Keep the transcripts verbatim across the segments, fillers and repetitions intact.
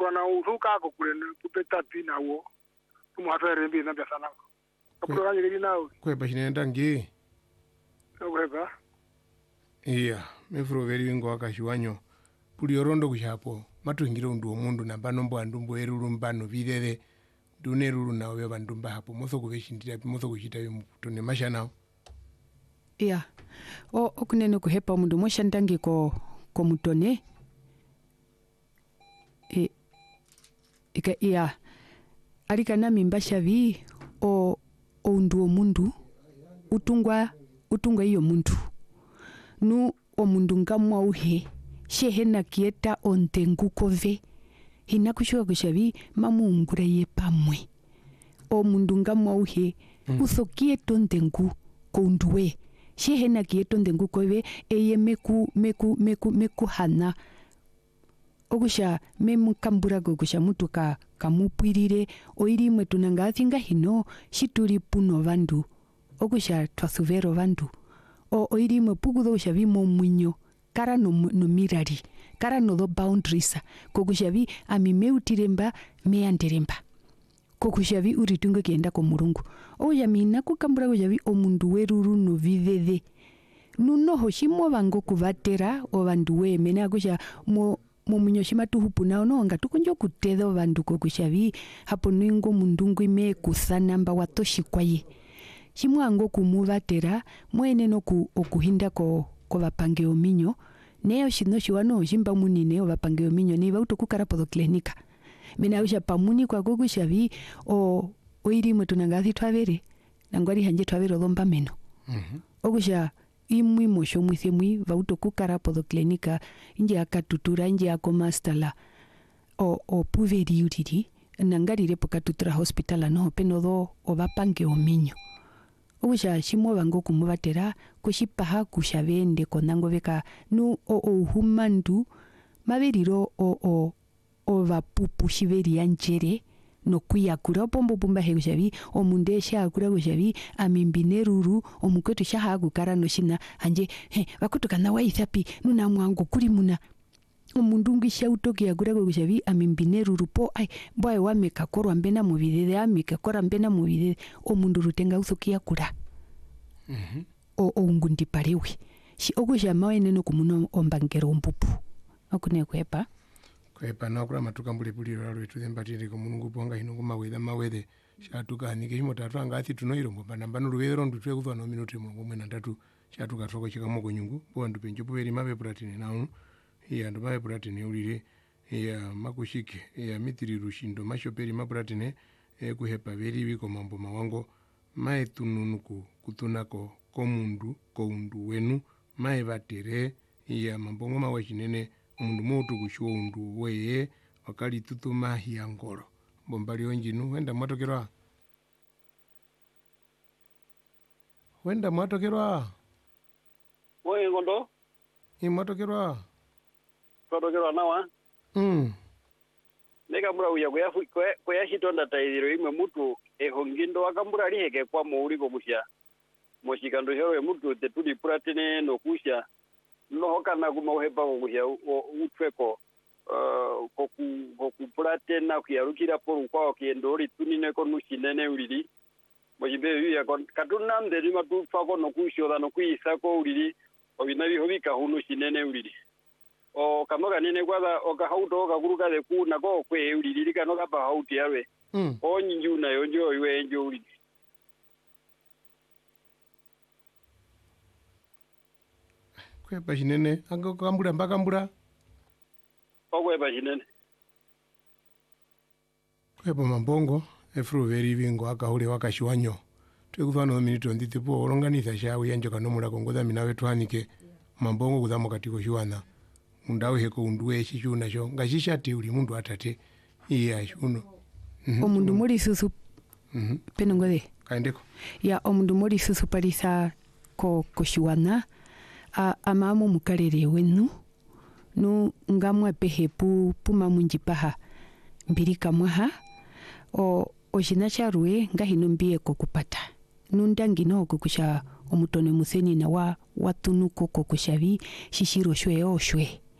wana uzuka ko kule kupeta pina wo kumwafere mbi na biasa nako kapro kanje kili nawe kwe bashinenda ngi kweba iya mefuro veri wingo wakashiwanyo puli orondo kushapo matungire undu omundu namba nombo andumbo eruru mbano videre dune ruru nawe bandumba hapo moso kuveshindira moso kushita bimutone mashana iya o okunene kuhepa mundu moshandangi ko ko mutone e ika iya alikana mimba shavi o undu omundu utungwa utungwa iyo mundu nu omundu ngamwa uhe shehena kieta ontengu kove hina kushoka kushavi mamungura ye pamwe omundu ngamwa uhe mm. uthokie tontengu konduwe shehena kieto ndengu kove eye meku meku meku meku hana ogusha memu kambura gogusha mutu ka kamupwirire oiri mwetu nangathinga hino shituri puno vandu ogusha twasuvero vandu o oiri mwe pugudo gusha vimo mwinyo kara no, no mirari kara no the boundaries gogusha vi amimeutiremba meanderemba kokushavi uritunga kienda ko murungu oya mina kukambura kujavi omundu weruru no viveve nuno hoshimo vango kuvatera ovandu we mena kusha mo mo munyoshima tuhupuna ono nga tukunjo kutedo vandu kokushavi hapo ningo mundungu ime kusanamba watoshikwaye shimwe ango kumuvatera mwene no ku okuhinda ko ko vapange ominyo neyo shino shiwano shimba munine ovapange ominyo ni vauto kukara podo klinika mina usha pamuni kwa gogo shavi o oiri mwetu nangathi twavere nangwari hanje twavere lomba meno mhm mm ogusha imwi mosho mwithemwi vauto kukara podo klinika inje akatutura inje akomastala o o puveri uriri nangari repo katutura hospital no penodo ovapange ominyo ogusha shimo vango kumuvatera kushipaha kushavende konango veka nu o o humandu maveriro o o ova pupu shiveri yanjere no kuyakura pombo pumba he kushavi omunde shakura kushavi amimbine ruru omukwetu shaha kukara no shina anje he vakutuka na waithapi nuna mwangu kuri muna omundu ngisha utoki yakura kushavi amimbine ruru po ai boy wameka korwa mbena mubidede ameka kora mbena mubidede omundu rutenga uthoki yakura mhm mm o ongundi parewi shi ogusha mawe no kumuno ombangero ompupu okune kwepa kwepa nakura matuka mbuli puli ralo etuzembatire ko munungu ponga hino ko maweda mawede shatuka hanike himo tatu angati tunoiro mbo banamba no ruwero ndutwe kuzwa no minuti mo mwe ndatu shatuka toko chikamo ko nyungu bo ndu penjo poveri mabe pratini nawo iya ndo mabe pratini ulire iya makushike iya mitiri rushindo mashoperi mapratine e kuhepa veri biko mambo mawango mae tununuku kutunako ko mundu ko undu wenu mae vatere iya mambongo mawe chinene umundu moto kushuwa undu weye wakali tutuma hiyangoro bombali onjinu wenda mwatokerwa wenda mwatokerwa oye ngondo i mwatokerwa mwatokerwa nawa mm neka mura uya kwa kwa ya hitonda taidiro imwe mutu ehongindo akambura liheke kwa muri ko musha moshikando hero mutu tetuli pratene no kusha no kana kuma uhepa ko kusha utweko uh koku koku pratena kuyarukira poru kwa kiendori tunine ko nushinene ulili mojibe ya katuna nderi matufa ko no kushoda no kuisa ko ulili obinabi hobika hunu shinene ulili o kanoga nene kwada okahauto okakuruka de kuna ko kwe ulili kano kapa hauti yawe mm o nyuna yonjo iwe enjo ulili kwe bashinene ango kambura mbakambura okwe bashinene kwe mambongo efru veri vingo akahule wakashiwanyo twekuvana no minute nditipo oronganiza shawe yanjo kanomura kongoza minawe twanike mambongo kuzamo katiko shiwana undawe heko unduwe shishuna sho ngashishati uli mundu atate iya shuno mm-hmm. omundu muri susu mhm penongode kaendeko ya omundu muri susu parisa ko koshiwana a amamo mukarere wenu no ngamwa pehepu puma munjipaha mbirika mwaha o oshina charwe ngahino mbie kokupata nundangino kokusha omutone museni na wa watunuko kokushavi shishiro shwe oshwe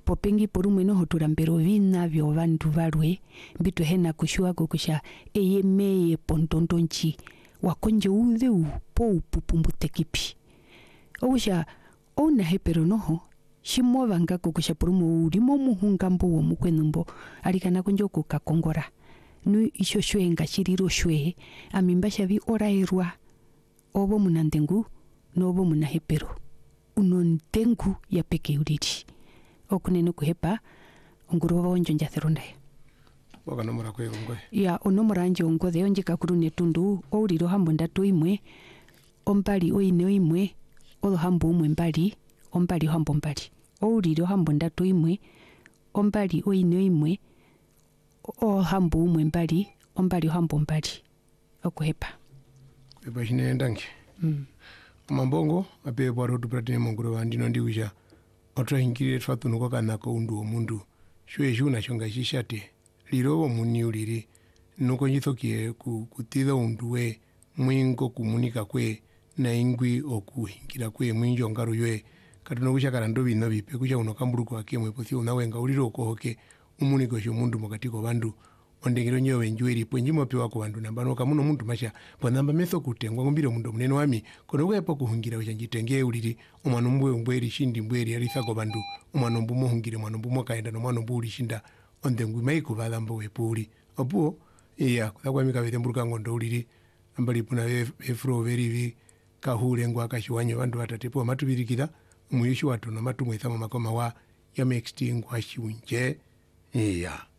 popengi porumwe noho turambero vina vyo vandu valwe mbitu hena kushuako kusha eye meye pontontonchi wakonje uve upo upupumbu kipi okusha ona hepero noho shimo vanga kusha porumo urimo muhungambo wo mukwenumbo alikana konjo kukakongora nu isho shwe ngashiriro shwe amimbasha vi orairwa obo munandengu nobo munahepero unondengu ya peke uriri okunene kuhepa onguruva onjo njatherondaye boka nomora kwe ngwe ya onomora nje ongothe onjika kurune tundu ouriro hambo ndatu imwe ombali oine imwe odo hambo umwe mbali ombali hambo mbali ouriro hambo ndatu imwe ombali oine imwe o hambo umwe mbali ombali hambo mbali okuhepa eba shine ndangi mm. Mambongo ape bwaro tupratine mongoro ndino ndiuja otra hingire twatuno kwa kanako undu omundu shwe juna shonga shishate lirobo muni uliri nuko nyithokie kutida undu we mwingo kumunika kwe na ingwi okuhingira kwe mwinjo ngaro ywe katuno kushakara ndo bino bipe kuja unokamburu kwa kemwe pothi unawenga uliro kohoke umuniko sho mundu mokatiko bandu ondengero nyewe njweri pwenjimo pe wako bandu namba no kamuno mundu masha ponamba metho kutengwa ngombiro mundu munene wami kono kwepo kuhungira uchanjitenge uliri umwana mbwe mbweri shindi mbweri alithako bandu umwana mbumo hungire mwana mbumo kaenda no mwana mbuli shinda ondengwi maiko balambo wepuli opuo iya kwa mika betemburuka ngondo uliri ambali puna efro verivi kahule ngwa kashiwanyo bandu batatepo matubirikira umuyishu watu no matumwe thama makoma wa ya mexting kwa shiunje iya